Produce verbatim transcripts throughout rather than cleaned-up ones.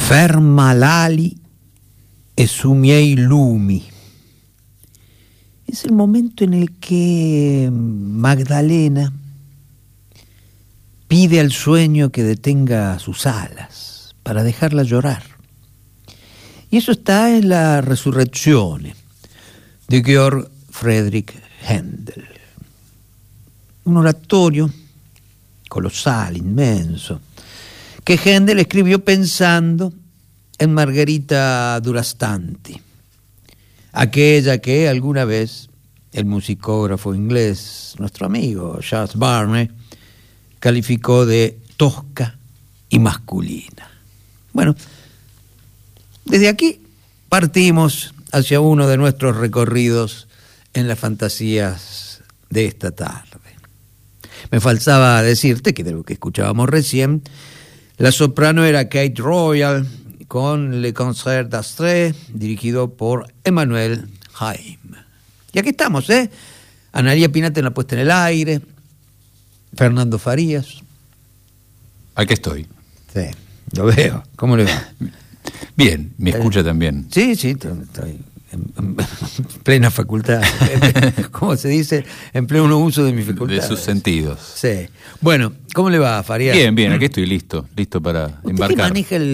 Ferma l'ali e su miei lumi. Es el momento en el que Magdalena pide al sueño que detenga sus alas para dejarla llorar. Y eso está en la Resurrezione de Georg Friedrich Händel. Un oratorio colosal, inmenso, que Händel escribió pensando en Margherita Durastanti, aquella que alguna vez el musicógrafo inglés, nuestro amigo Charles Barney, calificó de tosca y masculina. Bueno, desde aquí partimos hacia uno de nuestros recorridos en las fantasías de esta tarde. Me faltaba decirte que de lo que escuchábamos recién, la soprano era Kate Royal, con Le Concert d'Astre, dirigido por Emmanuel Haim. Y aquí estamos, ¿eh? Analía Pinata en la puesta en el aire, Fernando Farías. Aquí estoy. Sí, lo veo. ¿Cómo le va? Bien, me escucha también. Sí, sí, estoy en, en plena facultad. ¿Cómo se dice? En pleno uso de mi facultad. De sus sentidos. Sí. Bueno, ¿cómo le va, Farías? Bien, bien, aquí estoy listo, listo para ¿Usted embarcar. ¿Usted maneja el,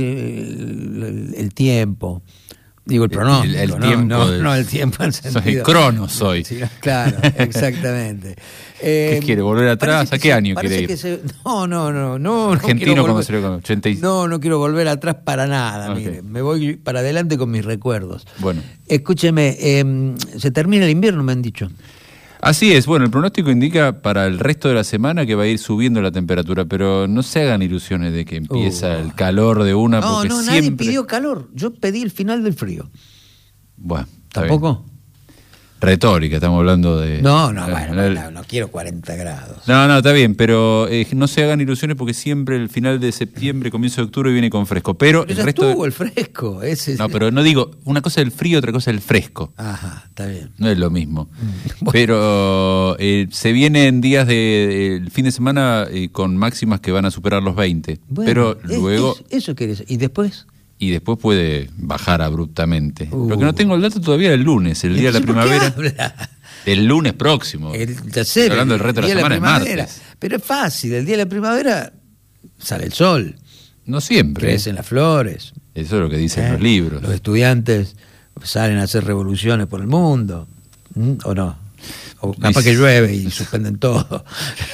el, el tiempo? Digo, el pronóstico, el, el ¿no? tiempo No, de, no el tiempo en sentido. Soy crono, soy. Sí, claro, exactamente. ¿Qué eh, quiere? ¿Volver atrás? ¿A qué se, año quiere ir? Que se, no, no, no, no. Argentino, no como se lo ochenta y... No, no quiero volver atrás para nada, okay. Mire. Me voy para adelante con mis recuerdos. Bueno. Escúcheme, eh, se termina el invierno, me han dicho. Así es, bueno, el pronóstico indica para el resto de la semana que va a ir subiendo la temperatura, pero no se hagan ilusiones de que empieza uh. el calor de una, no, porque no, siempre... nadie pidió calor, yo pedí el final del frío. Bueno, ¿tampoco? Bien. Retórica, estamos hablando de... No, no, eh, bueno, el... no, no quiero cuarenta grados. No, no, está bien, pero eh, no se hagan ilusiones porque siempre el final de septiembre, comienzo de octubre viene con fresco, pero, pero el ya resto... estuvo el fresco. Ese... No, pero no digo, una cosa es el frío, otra cosa es el fresco. Ajá, está bien. No es lo mismo. Bueno. Pero eh, se vienen días de el fin de semana eh, con máximas que van a superar los veinte. Bueno, pero es, luego... Es, eso querés. ¿Y después? Y después puede bajar abruptamente. Uh. Lo que no tengo el dato todavía es el lunes, el día de la primavera. El lunes próximo. El, ya sé, hablando del resto de la semana, es martes. Pero es fácil, el día de la primavera sale el sol. No siempre. Crecen las flores. Eso es lo que dicen ¿Eh? los libros. Los estudiantes salen a hacer revoluciones por el mundo. ¿Mm? ¿O no? O capaz que llueve y suspenden todo.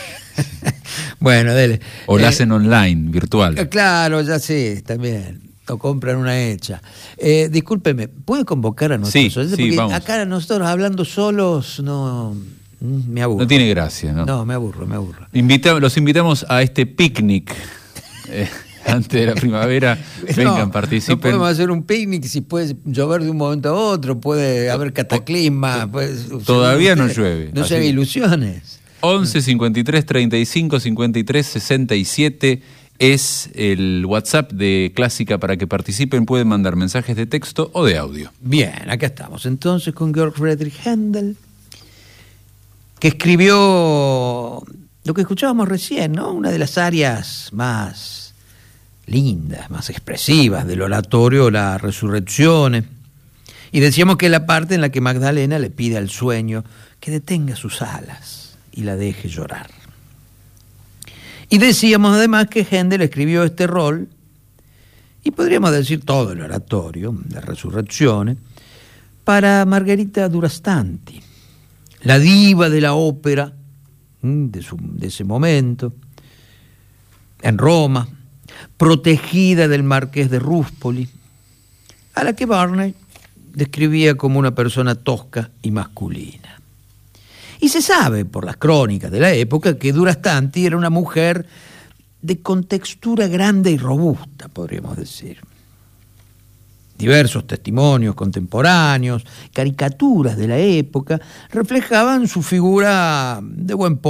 Bueno, dele. O la eh, hacen online, virtual. Claro, ya sí, también. O compran una hecha. Eh, discúlpeme, ¿puede convocar a nosotros? Sí, Porque sí, vamos. acá nosotros hablando solos no me aburro. No tiene gracia, ¿no? No, me aburro, me aburro. Invita, los invitamos a este picnic eh, antes de la primavera. Vengan, no, participen. No podemos hacer un picnic si puede llover de un momento a otro, puede haber cataclisma. Puede, Todavía usted, no llueve. No se haga ilusiones. once cincuenta y tres treinta y cinco cincuenta y tres sesenta y siete es el WhatsApp de Clásica para que participen. Pueden mandar mensajes de texto o de audio. Bien, acá estamos entonces con Georg Friedrich Händel, que escribió lo que escuchábamos recién, ¿no? Una de las áreas más lindas, más expresivas del oratorio, la Resurrezione. Y decíamos que es la parte en la que Magdalena le pide al sueño que detenga sus alas y la deje llorar. Y decíamos además que Händel escribió este rol, y podríamos decir todo el oratorio de Resurrezione, para Margherita Durastanti, la diva de la ópera de, su, de ese momento, en Roma, protegida del marqués de Ruspoli, a la que Barney describía como una persona tosca y masculina. Y se sabe por las crónicas de la época que Durastanti era una mujer de contextura grande y robusta, podríamos decir. Diversos testimonios contemporáneos, caricaturas de la época, reflejaban su figura de buen